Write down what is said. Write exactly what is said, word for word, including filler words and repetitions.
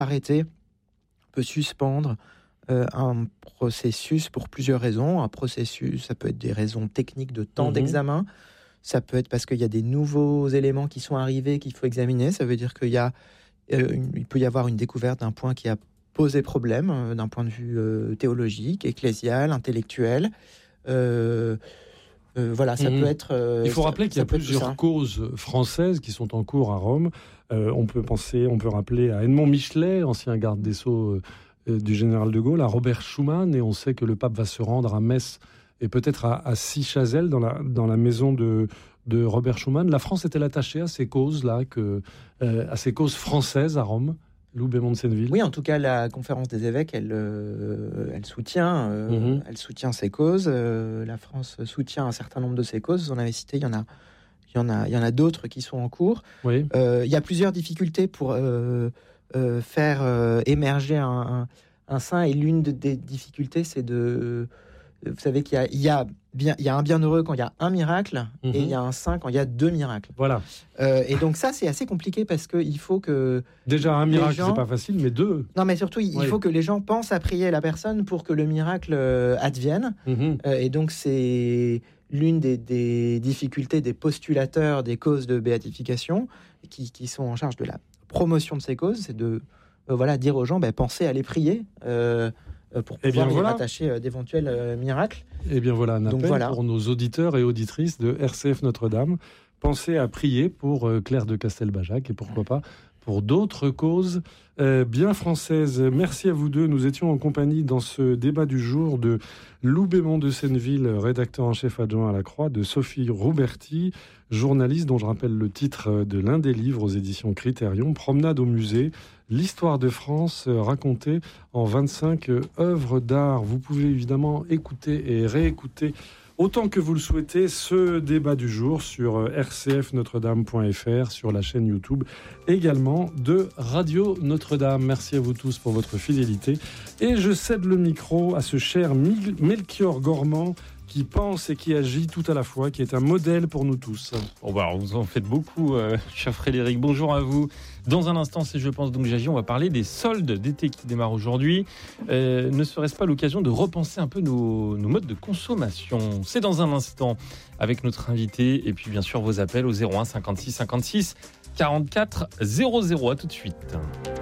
arrêter, peut suspendre euh, un processus pour plusieurs raisons. Un processus, ça peut être des raisons techniques de temps mmh. d'examen. Ça peut être parce qu'il y a des nouveaux éléments qui sont arrivés qu'il faut examiner. Ça veut dire qu'il y a, euh, une, il peut y avoir une découverte d'un point qui a posé problème, euh, d'un point de vue euh, théologique, ecclésial, intellectuel. Euh, euh, voilà, ça mmh. peut être... Euh, il faut ça, rappeler qu'il y a plusieurs causes françaises qui sont en cours à Rome. Euh, on peut penser, on peut rappeler à Edmond Michelet, ancien garde des Sceaux euh, du général de Gaulle, à Robert Schuman, et on sait que le pape va se rendre à Metz et peut-être à, à Sichazel, dans la, dans la maison de, de Robert Schuman. La France est-elle attachée à ces causes-là, que, euh, à ces causes françaises à Rome, Lou Bémond de Senneville? Oui, en tout cas, la conférence des évêques, elle, euh, elle, soutient, euh, mm-hmm. elle soutient ces causes. Euh, la France soutient un certain nombre de ces causes. Vous en avez cité, il y en a, il y en a, il y en a d'autres qui sont en cours. Oui. Euh, il y a plusieurs difficultés pour euh, euh, faire euh, émerger un, un, un saint, et l'une de, des difficultés, c'est de... Vous savez qu'il y a, il y a, bien, il y a un bienheureux quand il y a un miracle, mmh. et il y a un saint quand il y a deux miracles. Voilà. Euh, et donc ça, c'est assez compliqué parce qu'il faut que... Déjà, un miracle, gens... c'est pas facile, mais deux... Non, mais surtout, il oui. faut que les gens pensent à prier la personne pour que le miracle euh, advienne. Mmh. Euh, et donc, c'est l'une des, des difficultés des postulateurs des causes de béatification qui, qui sont en charge de la promotion de ces causes, c'est de euh, voilà, dire aux gens, bah, pensez à les prier euh, pour pouvoir eh bien, voilà. y rattacher euh, d'éventuels euh, miracles. Eh bien voilà un appel Donc, voilà. pour nos auditeurs et auditrices de R C F Notre-Dame. Pensez à prier pour euh, Claire de Castelbajac et pourquoi pas pour d'autres causes euh, bien françaises. Merci à vous deux. Nous étions en compagnie dans ce débat du jour de Lou Bémond de Senneville, rédacteur en chef adjoint à La Croix, de Sophie Rouberti, journaliste dont je rappelle le titre de l'un des livres aux éditions Critérion, Promenade au musée, l'histoire de France racontée en vingt-cinq œuvres d'art. Vous pouvez évidemment écouter et réécouter autant que vous le souhaitez, ce débat du jour sur r c f notre dame point f r, sur la chaîne YouTube également de Radio Notre-Dame. Merci à vous tous pour votre fidélité. Et je cède le micro à ce cher Melchior Gormand qui pense et qui agit tout à la fois, qui est un modèle pour nous tous. Bon bah, vous en faites beaucoup, euh, cher Frédéric. Bonjour à vous. Dans un instant, c'est Je pense donc j'agis, on va parler des soldes d'été qui démarrent aujourd'hui. Euh, ne serait-ce pas l'occasion de repenser un peu nos, nos modes de consommation? C'est dans un instant avec notre invité et puis bien sûr vos appels au zéro un cinquante-six cinquante-six quarante-quatre zéro zéro. À tout de suite.